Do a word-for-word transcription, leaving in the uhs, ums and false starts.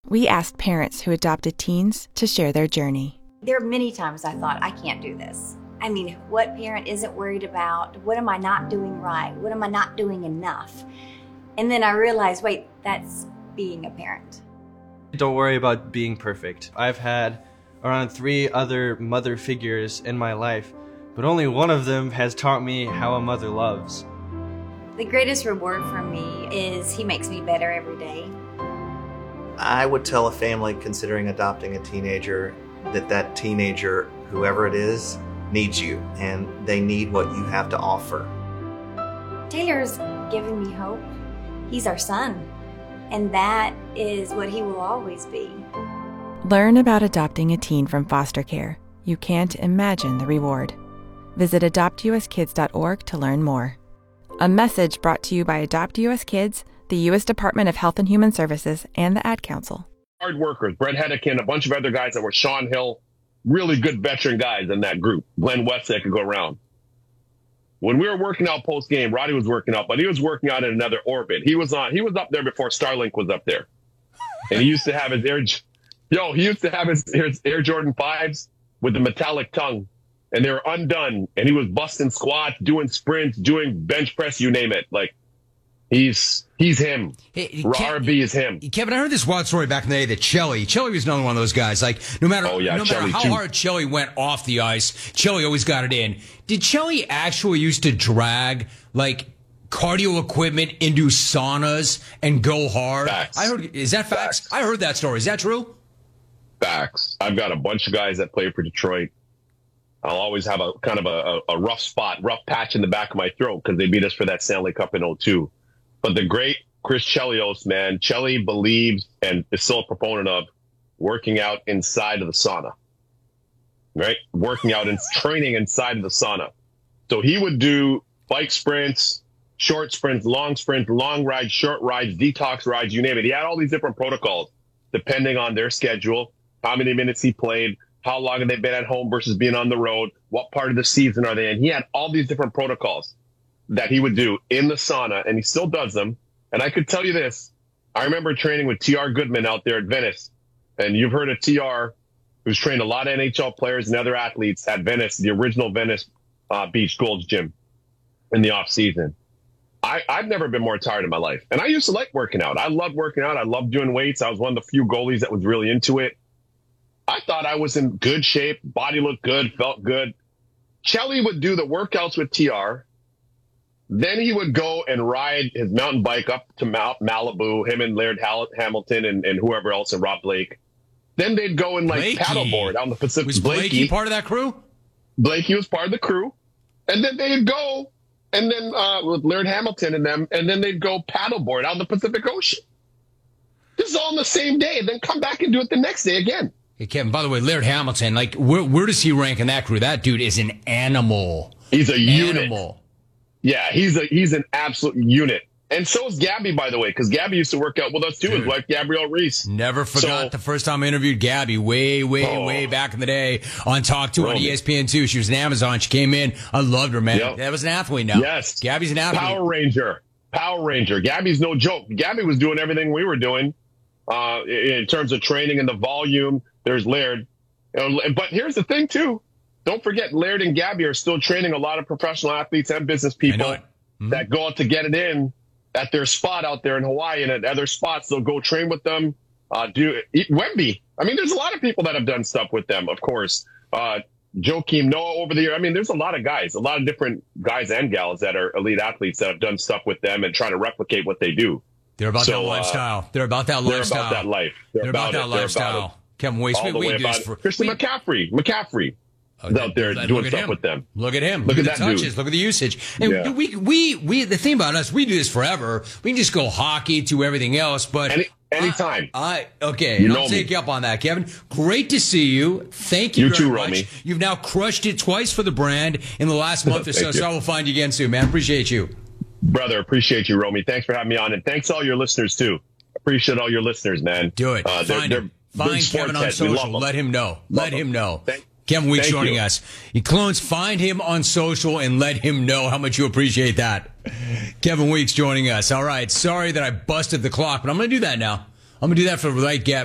We asked parents who adopted teens to share their journey. There are many times I thought, I can't do this. I mean, what parent isn't worried about, what am I not doing right? What am I not doing enough? And then I realized, wait, that's being a parent. Don't worry about being perfect. I've had around three other mother figures in my life, but only one of them has taught me how a mother loves. The greatest reward for me is he makes me better every day. I would tell a family considering adopting a teenager that that teenager, whoever it is, needs you, and they need what you have to offer. Taylor's given me hope. He's our son, and that is what he will always be. Learn about adopting a teen from foster care. You can't imagine the reward. Visit adopt u s kids dot org to learn more. A message brought to you by Adopt U S Kids, the U S Department of Health and Human Services, and the Ad Council. Hard workers, Brett Hedekin, a bunch of other guys that were Sean Hill, really good veteran guys in that group. Glenn West that could go around. When we were working out post game, Roddy was working out, but he was working out in another orbit. He was on. He was up there before Starlink was up there, and he used to have his air. Yo, he used to have his, his Air Jordan fives with the metallic tongue, and they were undone. And he was busting squats, doing sprints, doing bench press, you name it. Like he's he's him. Hey, R B is him. Kevin, I heard this wild story back in the day that Chelly, Chelly was another one of those guys. Like no matter oh, yeah, no matter how too. hard Chelly went off the ice, Chelly always got it in. Did Chelly actually used to drag like cardio equipment into saunas and go hard? Facts. I heard. Is that facts? Facts. I heard that story. Is that true? Facts. I've got a bunch of guys that play for Detroit. I'll always have a kind of a, a rough spot, rough patch in the back of my throat because they beat us for that Stanley Cup in oh two. But the great Chris Chelios, man, Chelly believes and is still a proponent of working out inside of the sauna, right? Working out and training inside of the sauna. So he would do bike sprints, short sprints, long sprints, long rides, short rides, detox rides, you name it. He had all these different protocols depending on their schedule, how many minutes he played, how long have they been at home versus being on the road, what part of the season are they in. He had all these different protocols that he would do in the sauna, and he still does them. And I could tell you this. I remember training with T R Goodman out there at Venice, and you've heard of T R, who's trained a lot of N H L players and other athletes at Venice, the original Venice uh, Beach Gold's Gym in the off season. I, I've never been more tired in my life. And I used to like working out. I loved working out. I loved doing weights. I was one of the few goalies that was really into it. I thought I was in good shape. Body looked good, felt good. Chelly would do the workouts with T R. Then he would go and ride his mountain bike up to Mount Malibu, him and Laird Hall- Hamilton and, and whoever else, and Rob Blake. Then they'd go and like Blakey. paddleboard on the Pacific. Was Blakey, Blakey part of that crew? Blakey was part of the crew. And then they'd go and then uh, with Laird Hamilton and them, and then they'd go paddleboard out in the Pacific Ocean. This is all in the same day, and then come back and do it the next day again. Hey, Kevin, by the way, Laird Hamilton, like, where, where does he rank in that crew? That dude is an animal. He's a unit. Animal. Yeah, he's a he's an absolute unit. And so is Gabby, by the way, because Gabby used to work out with us, too, Dude. his wife, Gabrielle Reese. Never forgot So- the first time I interviewed Gabby way, way, Oh. way back in the day on Talk two on Roman. E S P N two. She was an Amazon. She came in. I loved her, man. Yep. That was an athlete now. Yes. Gabby's an athlete. Power Ranger. Power Ranger. Gabby's no joke. Gabby was doing everything we were doing uh, in terms of training and the volume. There's Laird. You know, but here's the thing, too. Don't forget, Laird and Gabby are still training a lot of professional athletes and business I people know it. Mhm. that go out to get it in at their spot out there in Hawaii, and at other spots, they'll go train with them. Uh, do eat Wemby. I mean, there's a lot of people that have done stuff with them, of course. Uh, Joakim Noah over the year. I mean, there's a lot of guys, a lot of different guys and gals that are elite athletes that have done stuff with them and try to replicate what they do. They're about So, that uh, lifestyle. They're about that They're lifestyle. about that life. They're, They're about, about, that it. They're lifestyle. about it. Kevin, wait, All we, the we way do this about for it. Christian we- McCaffrey. McCaffrey. Oh, is out there look doing at stuff him. with them. Look at him. Look Look, at at the that touches. dude. Look at the usage. And Yeah. we, we, we, the thing about us, we do this forever. We can just go hockey to everything else, but Any, anytime. I, I okay, You and know I'll me. take you up on that, Kevin. Great to see you. Thank you, You very too, much. Romy. You've now crushed it twice for the brand in the last month or so. Thank you. So I will find you again soon, man. Appreciate you. Brother, appreciate you, Romy. Thanks for having me on. And thanks to all your listeners, too. Appreciate all your listeners, man. Do it. Uh, they're- Find they're him. big Find sports Kevin on heads. We love social. them. Let him know. Love Let him them. know. Thank- Kevin Weeks thank joining you. us. You clones, find him on social and let him know how much you appreciate that. Kevin Weeks joining us. All right. Sorry that I busted the clock, but I'm going to do that now. I'm going to do that for the right gap.